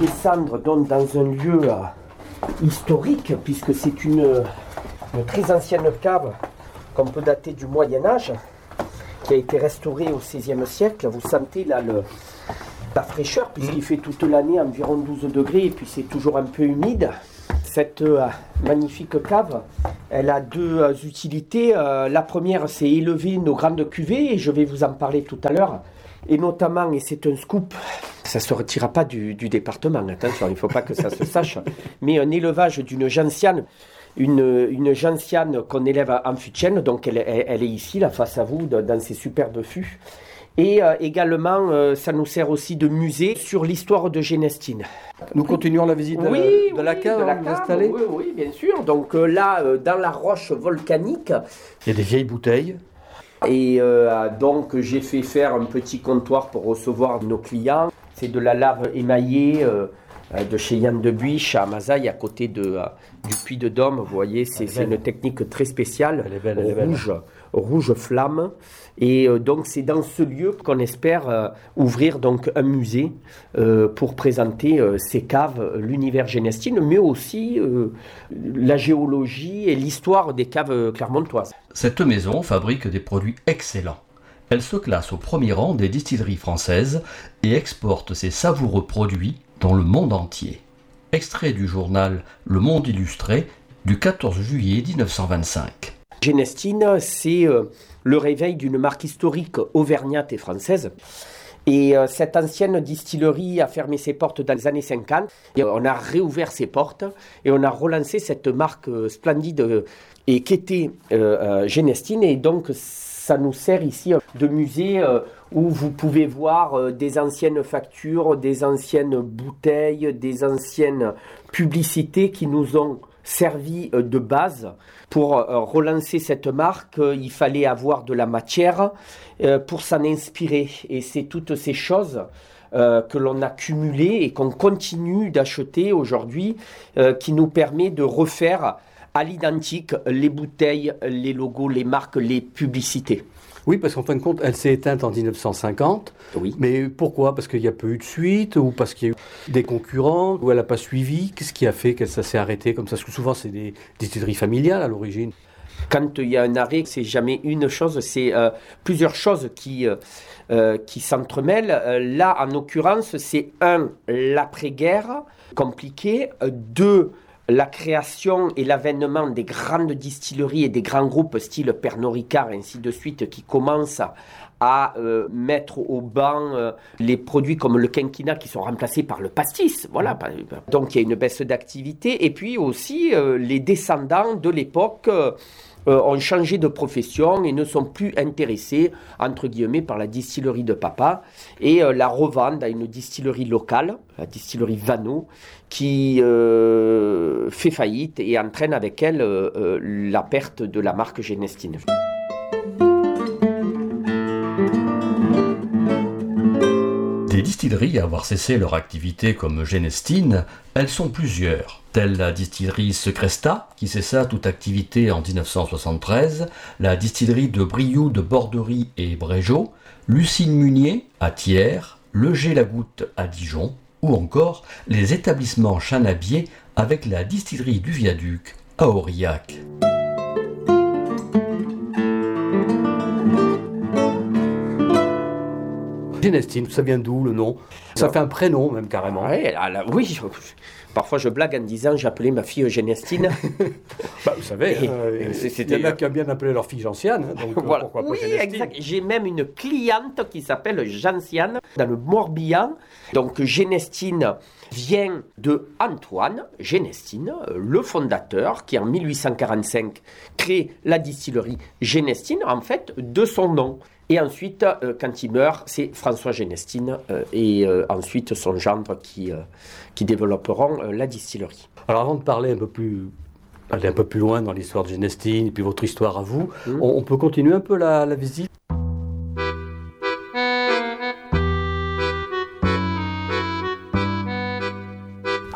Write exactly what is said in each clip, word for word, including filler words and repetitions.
descendre donc dans un lieu euh, historique, puisque c'est une, une très ancienne cave qu'on peut dater du Moyen-Âge, qui a été restaurée au seizième siècle. Vous sentez là le, la fraîcheur, puisqu'il fait toute l'année environ douze degrés, et puis c'est toujours un peu humide. Cette euh, magnifique cave, elle a deux euh, utilités. Euh, la première, c'est élever nos grandes cuvées, et je vais vous en parler tout à l'heure. Et notamment, et c'est un scoop, ça ne se retirera pas du, du département, attention, il ne faut pas que ça se sache, mais un élevage d'une gentiane, une, une gentiane qu'on élève en fût de chêne, donc elle, elle, elle est ici, là, face à vous, dans ces superbes fûts. Et euh, également, euh, ça nous sert aussi de musée sur l'histoire de Genestine. Nous continuons la visite de, oui, de la oui, cave, de la vous cave, installez. Oui, oui, bien sûr. Donc euh, là, euh, dans la roche volcanique. Il y a des vieilles bouteilles. Et euh, donc, j'ai fait faire un petit comptoir pour recevoir nos clients. C'est de la lave émaillée euh, de chez Yann de Buich à Mazaille, à côté de, euh, du Puy de Dôme. Vous voyez, c'est, c'est une technique très spéciale, elle est belle, elle est belle. rouge, rouge flamme. Et euh, donc, c'est dans ce lieu qu'on espère euh, ouvrir donc, un musée euh, pour présenter euh, ces caves, l'univers genestine, mais aussi euh, la géologie et l'histoire des caves clermontoises. Cette maison fabrique des produits excellents. Elle se classe au premier rang des distilleries françaises et exporte ses savoureux produits dans le monde entier. Extrait du journal Le Monde Illustré du quatorze juillet dix-neuf cent vingt-cinq. Genestine, c'est euh, le réveil d'une marque historique auvergnate et française. Et euh, cette ancienne distillerie a fermé ses portes dans les années cinquante. Et on a réouvert ses portes et on a relancé cette marque euh, splendide euh, et qu'était euh, euh, Genestine. Et donc, ça nous sert ici de musée euh, où vous pouvez voir euh, des anciennes factures, des anciennes bouteilles, des anciennes publicités qui nous ont servi euh, de base. Pour euh, relancer cette marque, euh, il fallait avoir de la matière euh, pour s'en inspirer. Et c'est toutes ces choses euh, que l'on a cumulées et qu'on continue d'acheter aujourd'hui euh, qui nous permet de refaire à l'identique les bouteilles, les logos, les marques, les publicités. Oui, parce qu'en fin de compte, elle s'est éteinte en dix-neuf cent cinquante. Oui. Mais pourquoi ? Parce qu'il n'y a pas eu de suite, ou parce qu'il y a eu des concurrents, ou elle n'a pas suivi ? Qu'est-ce qui a fait que ça s'est arrêté comme ça ? Parce que souvent, c'est des distilleries familiales à l'origine. Quand il y a un arrêt, c'est jamais une chose, c'est euh, plusieurs choses qui, euh, qui s'entremêlent. Euh, là, en l'occurrence, c'est un, l'après-guerre, compliqué. Euh, deux, la création et l'avènement des grandes distilleries et des grands groupes style Pernod Ricard, ainsi de suite, qui commencent à, à euh, mettre au banc euh, les produits comme le quinquina qui sont remplacés par le pastis. Voilà. Donc il y a une baisse d'activité. Et puis aussi, euh, les descendants de l'époque euh, euh, ont changé de profession et ne sont plus intéressés, entre guillemets, par la distillerie de papa et euh, la revendent à une distillerie locale, la distillerie Vanneau, qui euh, fait faillite et entraîne avec elle euh, euh, la perte de la marque Genestine. Des distilleries à avoir cessé leur activité comme Genestine, elles sont plusieurs, telle la distillerie Secresta, qui cessa toute activité en dix-neuf cent soixante-treize, la distillerie de Brioude, de Borderie et Brégeot, Lucine Munier à Thiers, Le Gé-la-Goutte à Dijon, ou encore les établissements Chanabier avec la distillerie du Viaduc à Aurillac. Genestine, ça vient d'où le nom ? Ça fait un prénom même carrément. Ouais, là, là, oui, je, parfois je blague en disant j'appelais ma fille Genestine. Bah, vous savez, Et, euh, c'est, il y en a qui ont bien appelé leur fille Gentiane, hein, donc voilà. pourquoi pas Oui, Genestine. exact. J'ai même une cliente qui s'appelle Gentiane dans le Morbihan. Donc Genestine vient de Antoine Genestine, le fondateur, qui en dix-huit cent quarante-cinq crée la distillerie Genestine, en fait, de son nom. Et ensuite, euh, quand il meurt, c'est François Genestine euh, et euh, ensuite son gendre qui, euh, qui développeront euh, la distillerie. Alors avant de parler un peu plus, aller un peu plus loin dans l'histoire de Genestine et puis votre histoire à vous, mmh. on, on peut continuer un peu la, la visite ?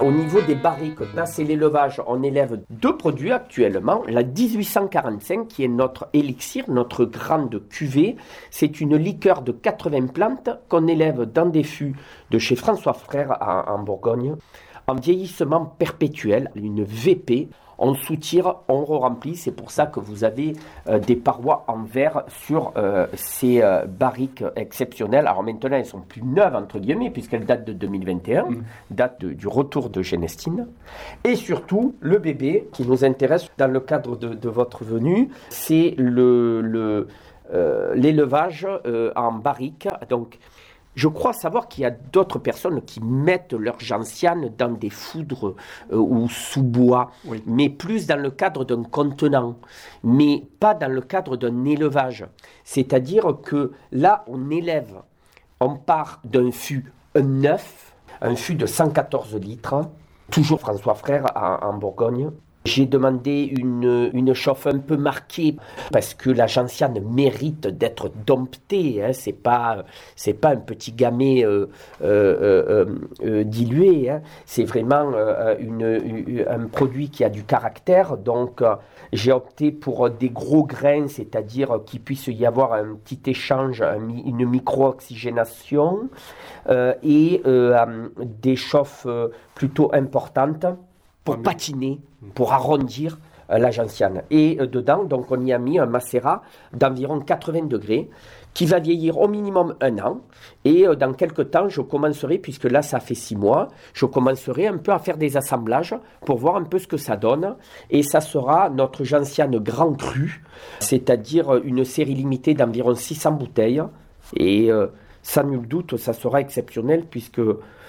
Au niveau des barriques, là c'est l'élevage, on élève deux produits actuellement. La dix-huit cent quarante-cinq qui est notre élixir, notre grande cuvée. C'est une liqueur de quatre-vingts plantes qu'on élève dans des fûts de chez François Frère en, en Bourgogne. En vieillissement perpétuel, une V P. On soutire, on re-remplit, c'est pour ça que vous avez euh, des parois en verre sur euh, ces euh, barriques exceptionnelles. Alors maintenant, elles sont plus neuves, entre guillemets, puisqu'elles datent de deux mille vingt et un, mmh. date de, du retour de Genestine. Et surtout, le bébé qui nous intéresse dans le cadre de, de votre venue, c'est le, le, euh, l'élevage euh, en barrique. Donc, je crois savoir qu'il y a d'autres personnes qui mettent leurs gentianes dans des foudres euh, ou sous bois, oui. mais plus dans le cadre d'un contenant, mais pas dans le cadre d'un élevage. C'est-à-dire que là, on élève, on part d'un fût neuf, un fût de cent quatorze litres, toujours François Frère en, en Bourgogne. J'ai demandé une, une chauffe un peu marquée parce que la gentiane mérite d'être domptée. Hein. C'est pas, c'est pas un petit gamay euh, euh, euh, euh, dilué. Hein. C'est vraiment euh, une, une, un produit qui a du caractère. Donc, euh, j'ai opté pour des gros grains, c'est-à-dire qu'il puisse y avoir un petit échange, un, une micro-oxygénation euh, et euh, des chauffes plutôt importantes. Pour patiner, pour arrondir euh, la gentiane. Et euh, dedans, donc, on y a mis un macérat d'environ quatre-vingts degrés qui va vieillir au minimum un an. Et euh, dans quelques temps, je commencerai, puisque là, ça fait six mois, je commencerai un peu à faire des assemblages pour voir un peu ce que ça donne. Et ça sera notre gentiane grand cru, c'est-à-dire une série limitée d'environ six cents bouteilles. Et euh, sans nul doute, ça sera exceptionnel, puisque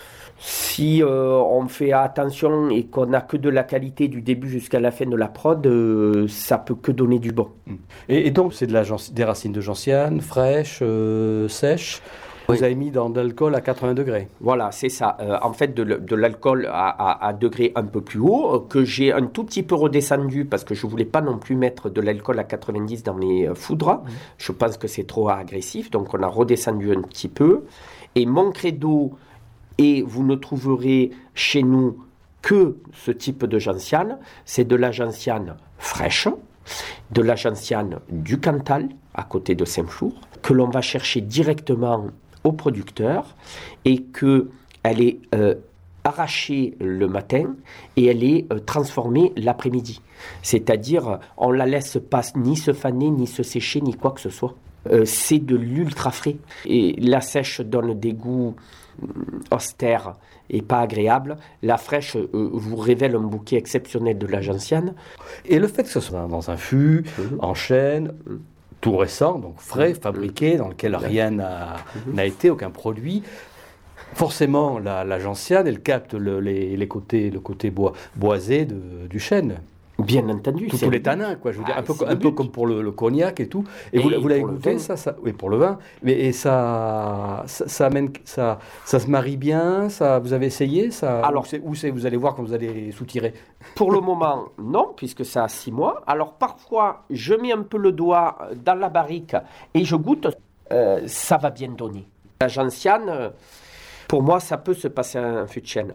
si euh, on fait attention et qu'on n'a que de la qualité du début jusqu'à la fin de la prod, euh, ça peut que donner du bon. Et, et donc, c'est de la, des racines de gentiane, fraîches, euh, sèches. Vous oui. avez mis dans de l'alcool à quatre-vingts degrés. Voilà, c'est ça. Euh, en fait, de, de l'alcool à, à, à degrés un peu plus haut, euh, que j'ai un tout petit peu redescendu parce que je ne voulais pas non plus mettre de l'alcool à quatre-vingt-dix dans mes euh, foudres. Mmh. Je pense que c'est trop agressif, donc on a redescendu un petit peu. Et mon credo... Et vous ne trouverez chez nous que ce type de gentiane. C'est de la gentiane fraîche, de la gentiane du Cantal, à côté de Saint-Flour, que l'on va chercher directement au producteur et qu'elle est euh, arrachée le matin et elle est euh, transformée l'après-midi. C'est-à-dire, on ne la laisse pas ni se faner, ni se sécher, ni quoi que ce soit. Euh, c'est de l'ultra frais. Et la sèche donne des goûts austère et pas agréable. La fraîche euh, vous révèle un bouquet exceptionnel de la gentiane. Et le fait que ce soit dans un fût, mmh. en chêne, mmh. tout récent, donc frais, mmh. fabriqué, dans lequel rien n'a, mmh. n'a été, aucun produit, forcément la, la gentiane, elle capte le, les, les côtés, le côté bois, boisé de, du chêne. Bien entendu. Tous les tanins, quoi. Je veux dire, ah, un, peu, un peu comme pour le, le cognac et tout. Et, et vous, vous l'avez goûté, ça, ça oui, pour le vin. Mais et ça, ça, ça amène, ça, ça se marie bien. Ça, vous avez essayé ça. Alors, où c'est, où c'est, vous allez voir quand vous allez soutirer. Pour le moment, non, puisque ça a six mois. Alors parfois, je mets un peu le doigt dans la barrique et je goûte. Euh, ça va bien donner. La gentiane, pour moi, ça peut se passer un fût de chêne.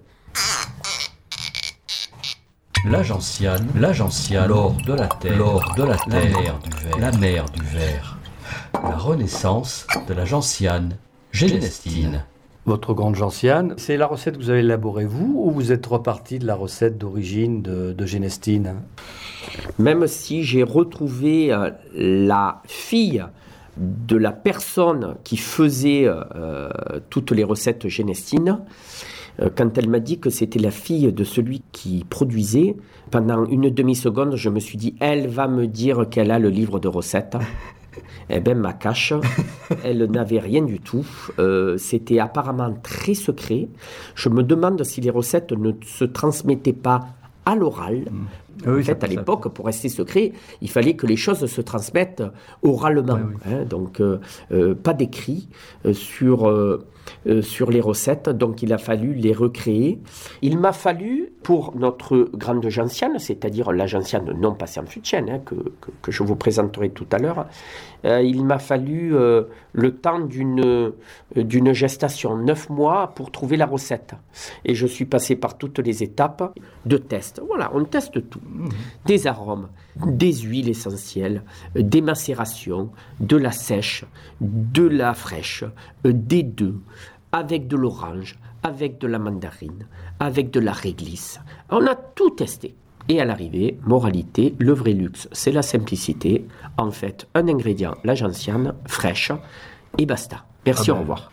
La gentiane, la gentiane, l'or de la terre, l'or de la terre, la mer du verre, la mer du verre. La renaissance de la gentiane, Genestine. Votre grande gentiane, c'est la recette que vous avez élaborée vous, ou vous êtes reparti de la recette d'origine de, de Genestine? Même si j'ai retrouvé euh, la fille de la personne qui faisait euh, toutes les recettes Genestine, quand elle m'a dit que c'était la fille de celui qui produisait, pendant une demi-seconde, je me suis dit, elle va me dire qu'elle a le livre de recettes. Eh bien, ma cache, elle n'avait rien du tout. Euh, c'était apparemment très secret. Je me demande si les recettes ne se transmettaient pas à l'oral. Mmh. Oui, en fait, à l'époque, pour rester secret, il fallait que les choses se transmettent oralement. Oui, oui. Hein, donc, euh, euh, pas d'écrit euh, sur... Euh, euh, sur les recettes, donc il a fallu les recréer. Il m'a fallu, pour notre grande gentiane, c'est-à-dire la gentiane non passée en fût de chêne, hein, que, que, que je vous présenterai tout à l'heure, euh, il m'a fallu euh, le temps d'une, euh, d'une gestation, neuf mois, pour trouver la recette. Et je suis passé par toutes les étapes de test. Voilà, on teste tout. Mmh. Des arômes, des huiles essentielles, des macérations, de la sèche, de la fraîche, des deux, avec de l'orange, avec de la mandarine, avec de la réglisse. On a tout testé. Et à l'arrivée, moralité, le vrai luxe, c'est la simplicité. En fait, un ingrédient, la gentiane, fraîche, et basta. Merci, ah ben, au revoir.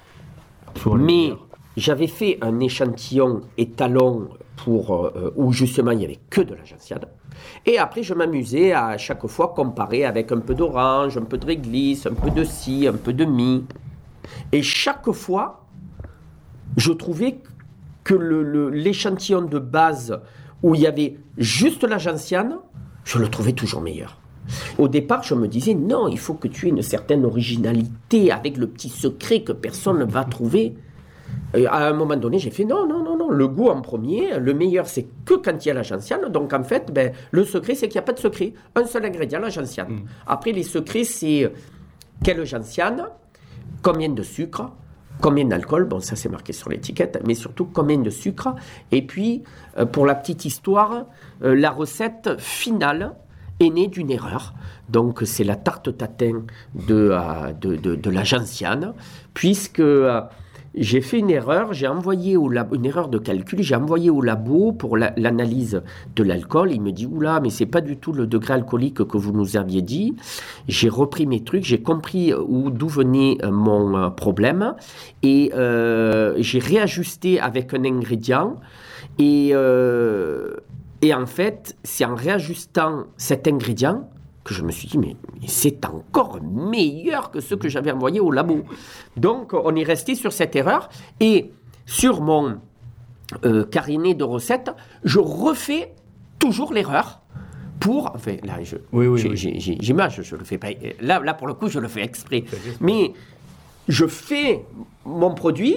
Mais j'avais fait un échantillon étalon pour, euh, où justement il n'y avait que de la gentiane. Et après, je m'amusais à chaque fois comparer avec un peu d'orange, un peu de réglisse, un peu de ci, un peu de mi. Et chaque fois, je trouvais que le, le, l'échantillon de base où il y avait juste la gentiane, je le trouvais toujours meilleur. Au départ, je me disais, non, il faut que tu aies une certaine originalité avec le petit secret que personne ne va trouver. Et à un moment donné, j'ai fait, non, non, non, non, le goût en premier, le meilleur, c'est que quand il y a la gentiane. Donc, en fait, ben, le secret, c'est qu'il n'y a pas de secret. Un seul ingrédient, la gentiane. Mmh. Après, les secrets, c'est quelle gentiane, combien de sucre, combien d'alcool, bon ça c'est marqué sur l'étiquette, mais surtout combien de sucre. Et puis, euh, pour la petite histoire, euh, la recette finale est née d'une erreur. Donc c'est la tarte tatin de, euh, de, de, de la gentiane, puisque euh, j'ai fait une erreur, j'ai envoyé au labo, une erreur de calcul, j'ai envoyé au labo pour la, l'analyse de l'alcool. Il me dit, oula, mais c'est pas du tout le degré alcoolique que vous nous aviez dit. J'ai repris mes trucs, j'ai compris où, d'où venait mon euh, problème, et euh, j'ai réajusté avec un ingrédient, et, euh, et en fait, c'est en réajustant cet ingrédient que je me suis dit, mais, mais c'est encore meilleur que ce que j'avais envoyé au labo. Donc, on est resté sur cette erreur. Et sur mon euh, carnet de recettes, je refais toujours l'erreur pour... Enfin, là, je, oui, oui, j'ai, oui. j'ai, j'ai, j'image, je le fais pas... Là, là, pour le coup, je le fais exprès. Mais je fais mon produit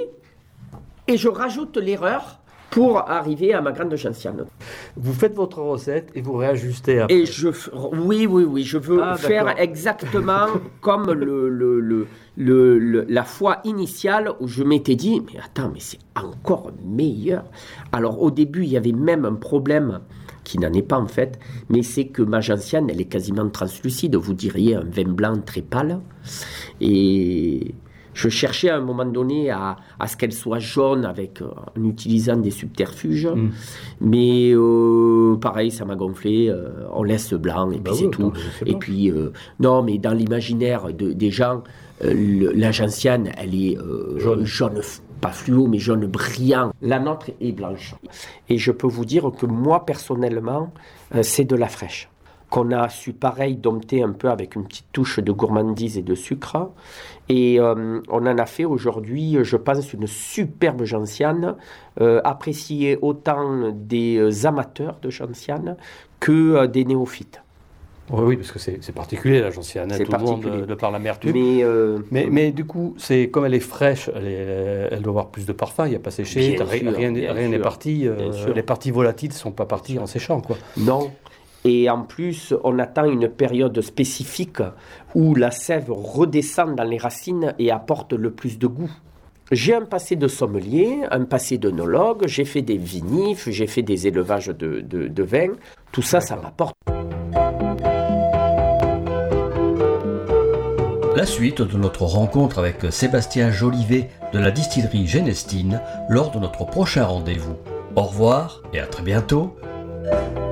et je rajoute l'erreur pour arriver à ma grande gentiane. Vous faites votre recette et vous réajustez après. Et je, oui, oui, oui, je veux ah, faire d'accord. exactement comme le, le, le, le, le, la fois initiale où je m'étais dit, mais attends, mais c'est encore meilleur. Alors au début, il y avait même un problème qui n'en est pas en fait, mais c'est que ma gentiane, elle est quasiment translucide, vous diriez un vin blanc très pâle. Et... je cherchais à un moment donné à, à ce qu'elle soit jaune avec, euh, en utilisant des subterfuges. Mmh. Mais euh, pareil, ça m'a gonflé. Euh, on laisse blanc et bah puis oui, c'est tout. Et puis, euh, non, mais dans l'imaginaire de, des gens, euh, le, la gentiane, elle est euh, jaune. jaune, pas fluo, mais jaune brillant. La nôtre est blanche. Et je peux vous dire que moi, personnellement, euh, c'est de la fraîche. Qu'on a su, pareil, dompter un peu avec une petite touche de gourmandise et de sucre. Et euh, on en a fait aujourd'hui, je pense, une superbe gentiane, euh, appréciée autant des amateurs de gentiane que euh, des néophytes. Oui, oui, parce que c'est, c'est particulier la gentiane, hein, tout particulier. Le monde de par l'amertume. Mais, euh, mais, mais du coup, c'est, comme elle est fraîche, elle, est, elle doit avoir plus de parfum, il n'y a pas séché, bien rien, sûr, rien, bien rien sûr, n'est parti, euh, les parties volatiles ne sont pas parties en séchant, quoi. Non. Et en plus, on attend une période spécifique où la sève redescend dans les racines et apporte le plus de goût. J'ai un passé de sommelier, un passé d'œnologue, j'ai fait des vinifs, j'ai fait des élevages de, de, de vin. Tout ça, D'accord. ça m'apporte. La suite de notre rencontre avec Sébastien Jolivet de la distillerie Genestine lors de notre prochain rendez-vous. Au revoir et à très bientôt.